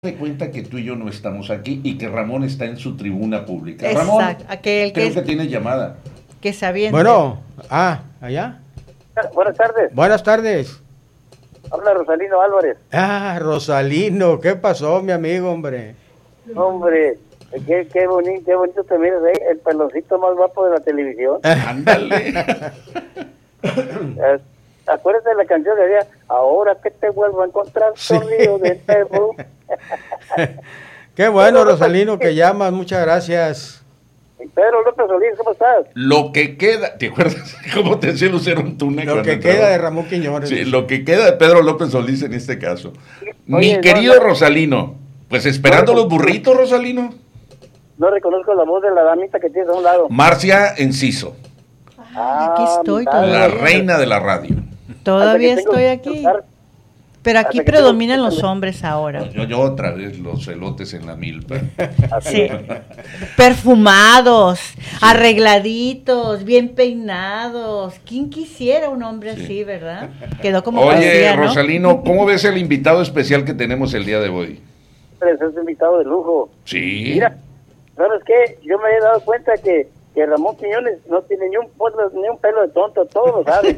de cuenta que tú y yo no estamos aquí y que Ramón está en su tribuna pública. Exacto. Ramón, Aquel creo que tiene llamada. Que se aviente. Bueno, allá. Buenas tardes. Buenas tardes. Habla Rosalino Álvarez. Rosalino, ¿qué pasó, mi amigo, hombre? Hombre, qué bonito te miras ahí, el peloncito más guapo de la televisión. Ándale. Acuérdate de la canción que decía, ahora que te vuelvo a encontrar, sonido de perro. Qué bueno, Rosalino, que llamas, muchas gracias. Pedro López Solís, ¿cómo estás? Lo que queda, ¿te acuerdas cómo te decía Lucero Antuna? Lo que queda de Ramón Quiñones. Sí, lo que queda de Pedro López Solís en este caso. Oye, Mi querido Rosalino, pues esperando los burritos, Rosalino. No reconozco la voz de la damita que tienes a un lado. Marcia Enciso, Aquí estoy mi padre. la todavía. reina de la radio. Todavía Hasta que tengo estoy que aquí. cantar. Pero aquí hasta que predominan tengo que los cantar. hombres ahora. Yo otra vez los elotes en la milpa. Así Sí. es. Perfumados, arregladitos, bien peinados. ¿Quién quisiera un hombre Sí. así, verdad? Quedó como Oye, poesía, ¿no? Rosalino, ¿cómo ves el invitado especial que tenemos el día de hoy? Es invitado de lujo. Sí. Mira, ¿sabes qué? Yo me he dado cuenta que Ramón Quiñones no tiene ni un pelo de tonto, todo lo sabe.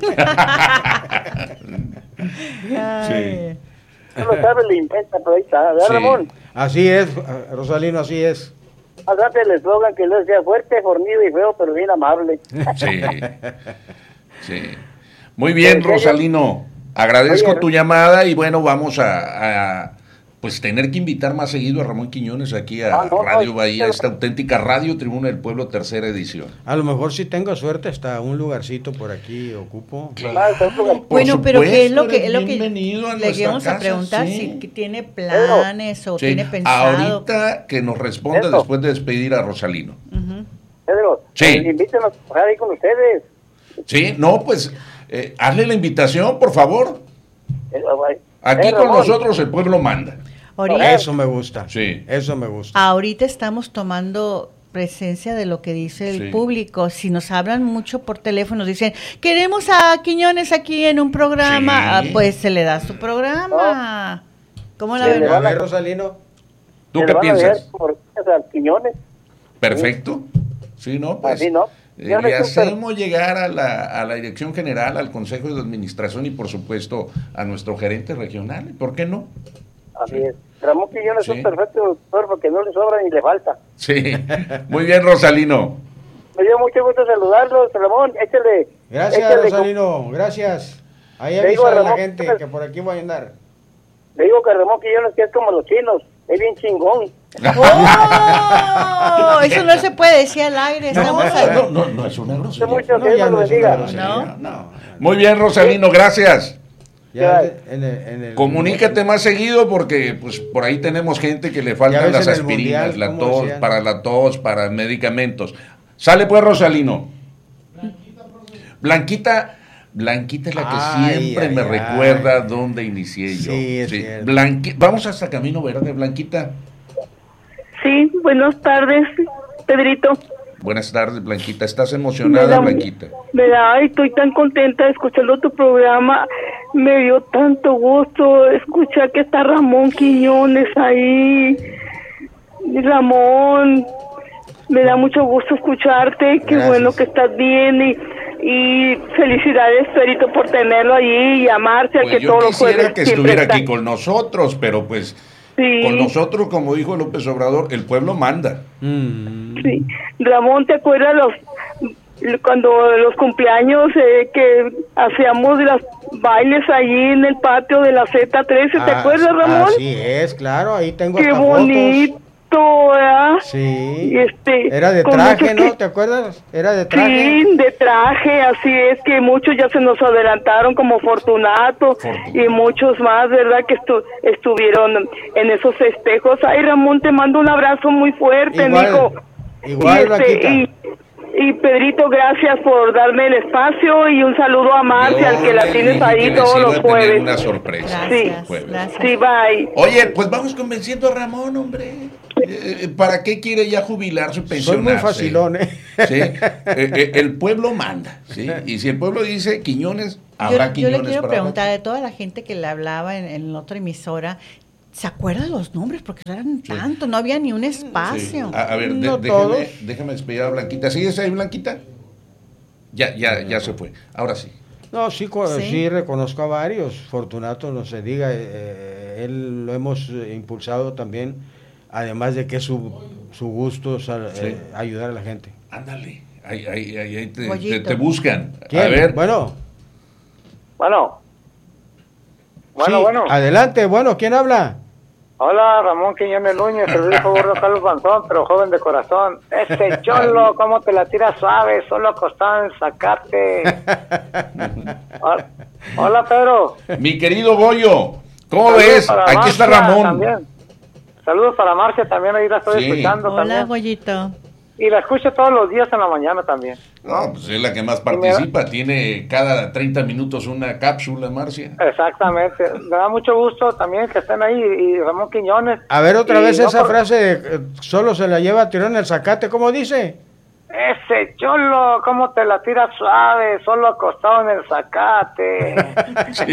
Ay. No lo sabe, lo inventa, pero ahí está. ¿Verdad, Sí. Ramón? Así es, Rosalino, así es. Hazte el eslogan que le decía fuerte, fornido y feo, pero bien amable. Sí. Sí. Muy bien, Oye, Rosalino. Agradezco oye, tu llamada y bueno, vamos a pues tener que invitar más seguido a Ramón Quiñones aquí a no, Radio no, Bahía, pero- esta auténtica Radio Tribuna del Pueblo, tercera edición. A lo mejor si tengo suerte hasta un lugarcito por aquí ocupo. Por Bueno, pero ¿qué es lo supuesto, que, es lo eres que bienvenido a le nuestra íbamos a casa, preguntar? sí. Si que tiene planes o Sí. tiene pensado. Ahorita que nos responda Eso. después de despedir a Rosalino. Ujú. Pedro, Sí. Invítenos a trabajar ahí con ustedes. Sí, no, pues hazle la invitación, por favor. Aquí con Ramón, nosotros el pueblo manda. Ahorita, Eso me gusta. Sí. Eso me gusta. ahorita estamos tomando presencia de lo que dice el Sí. público. Si nos hablan mucho por teléfono, dicen, queremos a Quiñones aquí en un programa, Sí. pues se le da su programa. ¿Cómo la Se ven? le A va ver, Rosalino. ¿Tú se qué le van a piensas? llevar por a Quiñones. Perfecto. Sí, ¿no? Pues, Así, ¿no? Ya le me supe. hacemos llegar a la Dirección General, al Consejo de Administración y, por supuesto, a nuestro gerente regional. ¿Por qué no? Así es. Ramón Quiñones Sí. es un perfecto doctor porque no le sobra ni le falta. Sí. Muy bien, Rosalino. Me dio mucho gusto saludarlos, Ramón. Échale. Gracias, échale Rosalino. Gracias. Ahí Le digo avisa a a la Ramón, gente que por aquí voy a andar. Le digo que Ramón Quiñones que es como los chinos. Es bien chingón. ¡Oh! Eso no se puede decir al aire. Estamos al- No, es una Mucho, grosería. que Dios ya lo no es una bendiga. grosería. ¿No? No. Muy bien, Rosalino, gracias. Ya Ya. en el- Comunícate más seguido porque pues por ahí tenemos gente que le Ya faltan ves las en el aspirinas, mundial, la ¿cómo tos, decían? para medicamentos. Sale pues, Rosalino. Blanquita es la que Ay, siempre ay, me ay. recuerda dónde inicié yo. Sí, es cierto. Vamos hasta Camino Verde, Blanquita. Sí, buenas tardes, Pedrito. Buenas tardes, Blanquita. ¿Estás emocionada, Blanquita? Ay, estoy tan contenta escuchando tu programa. Me dio tanto gusto escuchar que está Ramón Quiñones ahí. Ramón, me da mucho gusto escucharte. Qué Gracias. bueno que estás bien y felicidades, Pedrito, por tenerlo allí y amarse al Pues que yo todos los quisiera jueves que siempre estuviera está. aquí con nosotros, pero pues Sí. con nosotros, como dijo López Obrador, el pueblo manda. Sí. Ramón, ¿te acuerdas cuando los cumpleaños que hacíamos los bailes allí en el patio de la Z13? ¿Te acuerdas, Ramón? Así es, claro, ahí tengo Qué hasta bonito, ¿verdad? fotos. Sí. Y Era de con traje, muchos ¿no? que- ¿Te acuerdas? Era de traje. Sí, de traje, así es que muchos ya se nos adelantaron como Fortunato y muchos más, ¿verdad? Que estuvieron en esos festejos. Ay, Ramón, te mando un abrazo muy fuerte, mijo. Igual, Blanquita. y Pedrito, gracias por darme el espacio y un saludo a Marcia, al que la tienes ahí todos los Una jueves. sorpresa. Gracias, Jueves. gracias. Sí, bye. Oye, pues vamos convenciendo a Ramón, hombre. ¿Para qué quiere ya jubilar su pensión? Soy muy facilón, ¿eh? ¿Sí? El pueblo manda, ¿sí? Y si el pueblo dice Quiñones, habrá Yo Quiñones le quiero para preguntar de toda la gente que le hablaba en la otra emisora, ¿Se acuerdan los nombres? Porque eran tantos, no había ni un espacio. Sí. A ver, No déjame despedir a Blanquita. ¿Sigues ahí, Blanquita? Ya se fue. Ahora sí. No, sí reconozco a varios. Fortunato, no se diga, él lo hemos impulsado también, además de que es su gusto ayudar a la gente. Ándale, ahí te buscan. ¿Quién? A ver. Bueno. Bueno. Adelante, ¿quién habla? Hola, Ramón Quiñones Núñez, servicio gordo Carlos Banzón, pero joven de corazón. Ese cholo, cómo te la tiras suave, solo acostado en zacate. Hola, Pedro. Mi querido Goyo, ¿cómo Saludos ves? para Aquí está Marcia Ramón. También. Saludos para Marcia también, ahí la estoy escuchando. Hola, también. Goyito. Y la escucho todos los días en la mañana también. No, pues es la que más participa. Tiene cada 30 minutos una cápsula, Marcia. Exactamente. Me da mucho gusto también que estén ahí y Ramón Quiñones. A ver, otra vez no esa frase de solo se la lleva tirón el zacate, ¿cómo dice? Ese cholo, cómo te la tiras suave, solo acostado en el zacate. Sí.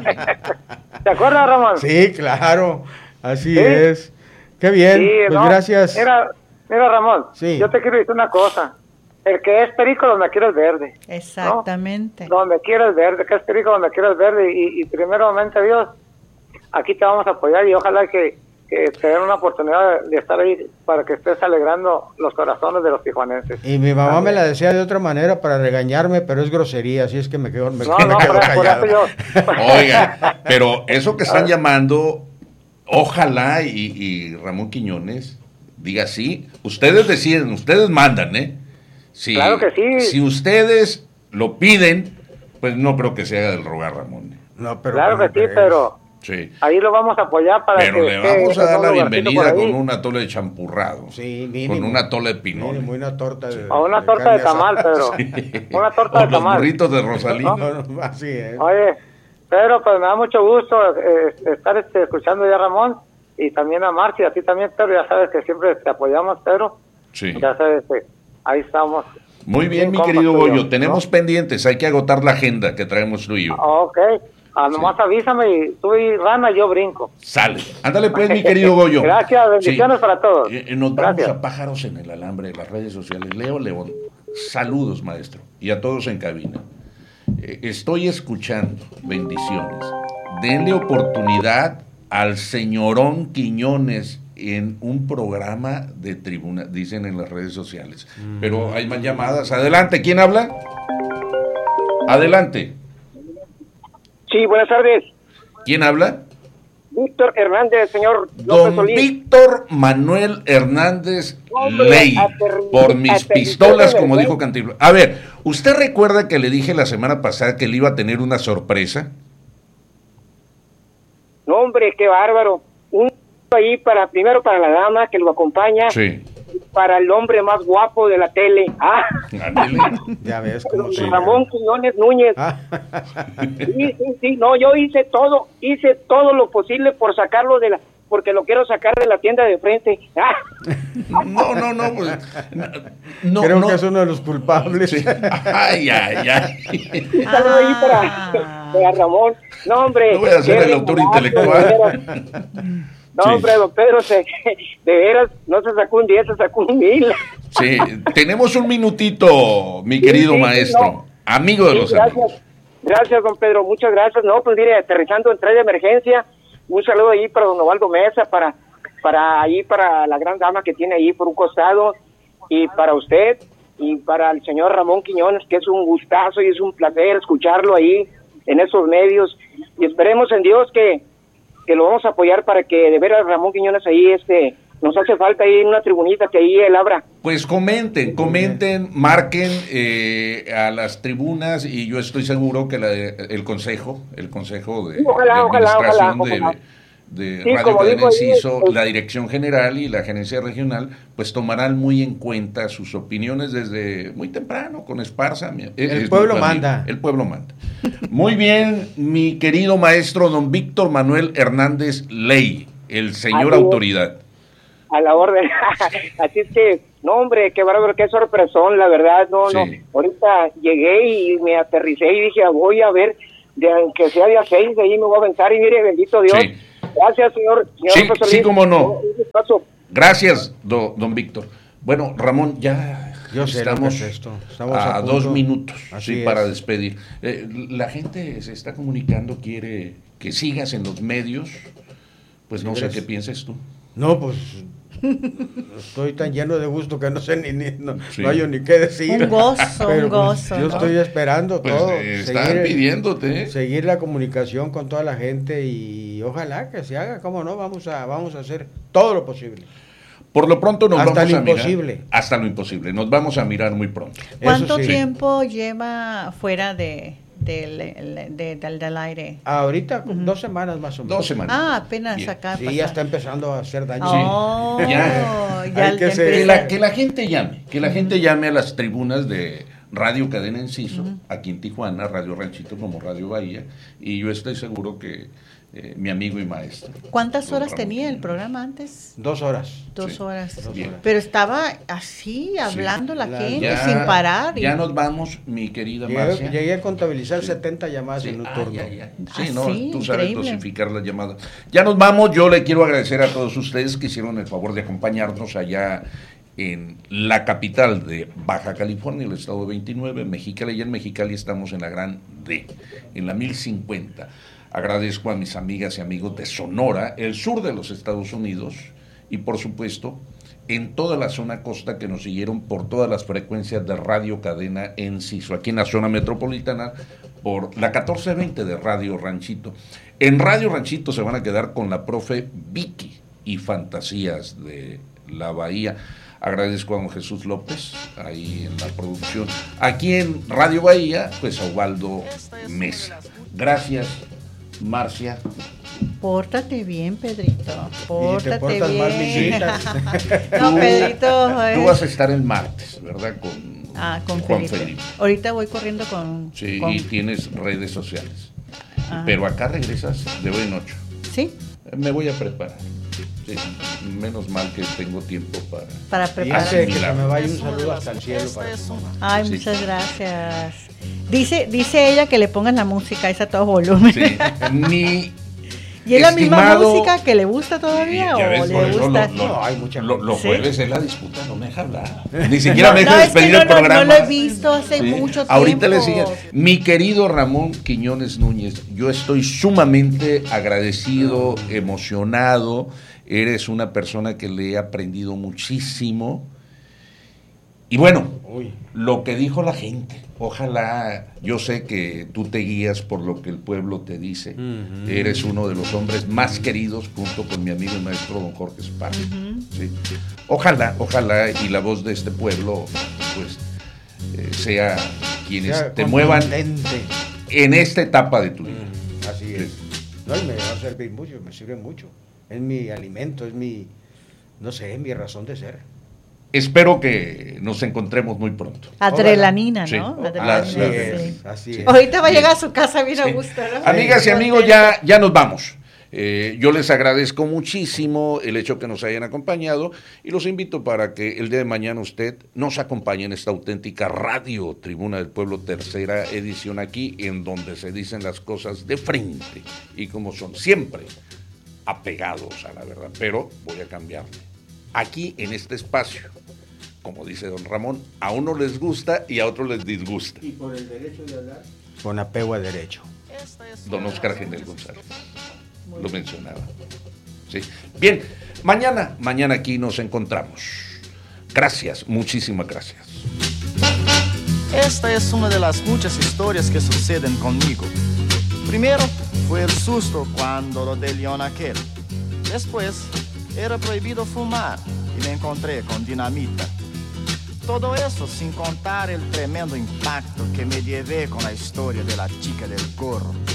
¿Te acuerdas, Ramón? Sí, claro, así es. Qué bien, Sí, pues no, gracias. Mira, Ramón, Sí. yo te quiero decir una cosa. El que es perico donde quiera es verde. Exactamente. ¿No? Donde quiera es verde, que es perico donde quiera es verde. Y primeramente, Dios, aquí te vamos a apoyar y ojalá que te den una oportunidad de estar ahí para que estés alegrando los corazones de los tijuanenses. Y mi mamá me la decía de otra manera para regañarme, pero es grosería, así es que me quedo Por callado. eso yo... Oiga, pero eso que están llamando, ojalá y Ramón Quiñones diga sí. Ustedes deciden, ustedes mandan, ¿eh? Sí, claro que sí. Si ustedes lo piden, pues no creo que se haga del rogar, Ramón. No, pero Claro que sí, pero Sí. ahí lo vamos a apoyar para Pero que... le vamos a dar la bienvenida por ahí. con un atole de champurrado. Sí, mínimo. Con un atole de pinole. Mínimo, una torta de... O una torta de tamal, Pedro. Una torta O de los tamal. burritos de Rosalino. No, así es. Oye, Pedro, pues me da mucho gusto estar escuchando ya a Ramón y también a Marcia, a ti también, Pedro, ya sabes que siempre te apoyamos, Pedro. Sí. Ya sabes que ahí estamos. Muy bien, mi compas querido tú y yo, Goyo. Tenemos ¿no? pendientes. Hay que agotar la agenda que traemos tú y yo. Ok. Nomás avísame y tú y Rana, yo brinco. Sale. Ándale pues, mi querido Goyo. Gracias, bendiciones para todos. Nos vamos Gracias. a Pájaros en el Alambre de las redes sociales. Leo León. Saludos, maestro. Y a todos en cabina. Estoy escuchando. Bendiciones. Denle oportunidad al señorón Quiñones en un programa de tribuna, dicen en las redes sociales. Pero hay más llamadas. Adelante, ¿quién habla? Adelante. Sí, buenas tardes. ¿Quién habla? Víctor Hernández, señor López Don Solís. Víctor Manuel Hernández Hombre, Ley, por mis aterrizó pistolas, de como verdad. dijo Cantinflas. A ver, ¿usted recuerda que le dije la semana pasada que le iba a tener una sorpresa? No, hombre, qué bárbaro. Un ahí primero para la dama que lo acompaña, Sí. para el hombre más guapo de la tele. Ándele. Ya ves cómo se... Ramón Quiñones Núñez. Ah, Sí, no, yo hice todo lo posible por sacarlo porque lo quiero sacar de la tienda de frente. No, pues, no, creo no. que es uno de los culpables. Sí. Ay. Un saludo ahí para Ramón. No, hombre. No voy a hacer qué el autor regalazo, intelectual. de veras. No, Sí. hombre, don Pedro, de veras, no se sacó un 10, se sacó un 1000. Sí, tenemos un minutito, mi querido Sí, maestro, no. amigo de Sí, los gracias. amigos. Gracias, don Pedro, muchas gracias. No, pues mire, aterrizando en tren de emergencia, un saludo ahí para don Ovaldo Mesa, para la gran dama que tiene ahí por un costado, y para usted, y para el señor Ramón Quiñones, que es un gustazo y es un placer escucharlo ahí en esos medios, y esperemos en Dios que lo vamos a apoyar para que de veras Ramón Quiñones ahí nos hace falta ahí una tribunita que ahí él abra. Pues comenten, marquen a las tribunas y yo estoy seguro que el consejo de, Ojalá, de administración ojalá. de Sí, Radio como Cadena digo ahí, Enciso, pues, la dirección general y la gerencia regional, pues tomarán muy en cuenta sus opiniones desde muy temprano, con Esparza. El pueblo manda. El pueblo manda. Muy bien, mi querido maestro don Víctor Manuel Hernández Ley, el señor Así es. autoridad. A la orden. Así es que, no, hombre, qué bárbaro, qué sorpresón, la verdad. No. Ahorita llegué y me aterricé y dije, voy a ver, aunque sea día 6, de ahí me voy a aventar y mire, bendito Dios. Sí. Gracias, señor Sí, José sí, Luis. cómo no. Un gustazo. Gracias, don Víctor. Bueno, Ramón, ya Yo sé estamos, lo que es esto. Estamos a punto. 2 minutos Así es. para despedir. La gente se está comunicando, quiere que sigas en los medios. Pues no sé qué pienses tú. No, pues estoy tan lleno de gusto que no sé no Sí. hay ni qué decir. Un gozo, Pero, un gozo. yo ¿no? estoy esperando Pues todo. están pidiéndote. Seguir la comunicación con toda la gente y ojalá que se haga, cómo no, vamos a hacer todo lo posible. Por lo pronto nos Hasta vamos lo a mirar. imposible. Hasta lo imposible. Nos vamos a mirar muy pronto. ¿Cuánto Eso sí. tiempo lleva fuera del aire? Ahorita 2 semanas más o menos. 2 semanas. Ah, apenas Bien. acá. Sí, ya está empezando a hacer daño. Oh, Sí. ya Hay ya que ser- empieza. Que la gente llame a las tribunas de Radio Cadena Enciso, aquí en Tijuana, Radio Ranchito como Radio Bahía, y yo estoy seguro que mi amigo y maestro. ¿Cuántas don horas Ramón tenía el Quiñones. programa antes? 2 horas. 2 Sí. horas. 2 Bien. horas. Pero estaba así, hablando la gente, sin parar. Ya nos vamos, mi querida Llegué, Marcia. llegué a contabilizar Sí. 70 llamadas Sí. en un Ah, turno. ya. Ah, Sí, no, sí, tú sabes increíble. dosificar las llamadas. Ya nos vamos, yo le quiero agradecer a todos ustedes que hicieron el favor de acompañarnos allá en la capital de Baja California, el estado 29, Mexicali, y en Mexicali estamos en la Gran D, en la 1050. Agradezco a mis amigas y amigos de Sonora, el sur de los Estados Unidos, y por supuesto en toda la zona costa que nos siguieron por todas las frecuencias de Radio Cadena Enciso, aquí en la zona metropolitana, por la 1420 de Radio Ranchito. En Radio Ranchito se van a quedar con la profe Vicky y Fantasías de la Bahía. Agradezco a don Jesús López, ahí en la producción. Aquí en Radio Bahía, pues a Ubaldo Mesa. Gracias, Marcia. Pórtate bien, Pedrito. Y te Pórtate portas mal, bien. visitas. No, Pedrito. Tú vas a estar el martes, ¿verdad? Con Con Juan Felipe. Ahorita voy corriendo con. Sí, con- y tienes redes sociales. Ah. Pero acá regresas de hoy en 8. Sí, Me voy a preparar. Sí, menos mal que tengo tiempo para... para Y preparar. antes de que se me vaya un saludo hasta el cielo para su mamá. Ay, Sí. muchas gracias. Dice ella que le pongan la música esa a todo volumen. Sí, mi ¿Y es la misma estimado- música que le gusta todavía Ya o ves, por le eso gusta? No, hay mucha los ¿Sí? jueves es la disputa, no me deja hablar. Ni siquiera me deja es que despedir el programa. no lo he visto hace Sí. mucho tiempo. Ahorita le sigue. Mi querido Ramón Quiñones Núñez, yo estoy sumamente agradecido, emocionado. Eres una persona que le he aprendido muchísimo. Y bueno, Uy. lo que dijo la gente, ojalá, yo sé que tú te guías por lo que el pueblo te dice. Ujú. Eres uno de los hombres más queridos junto con mi amigo y maestro don Jorge Esparza. ¿Sí? Ojalá y la voz de este pueblo pues sea quienes Sea te muevan contundente. en esta etapa de tu vida. Así es. No, y me va a servir mucho, me sirve mucho. Es mi alimento, es mi, no sé, mi razón de ser. Espero que nos encontremos muy pronto. Adrenalina, Sí. ¿no? La- Así la- Adrenalina, sí. así es. Ahorita va a llegar a su casa bien a Sí. gusto, ¿no? Amigas y amigos, ya nos vamos. Yo les agradezco muchísimo el hecho que nos hayan acompañado y los invito para que el día de mañana usted nos acompañe en esta auténtica radio Tribuna del Pueblo, tercera edición aquí, en donde se dicen las cosas de frente y como son siempre apegados a la verdad. Pero voy a cambiarle. Aquí en este espacio, como dice don Ramón, a uno les gusta y a otro les disgusta. Y por el derecho de hablar, con apego a derecho. Don Oscar Genel González lo mencionaba. Sí. Bien, mañana aquí nos encontramos. Gracias, muchísimas gracias. Esta es una de las muchas historias que suceden conmigo. Primero fue el susto cuando lo de león aquel. Después era prohibido fumar y me encontré con dinamita. Todo eso sin contar el tremendo impacto que me llevé con la historia de la chica del gorro.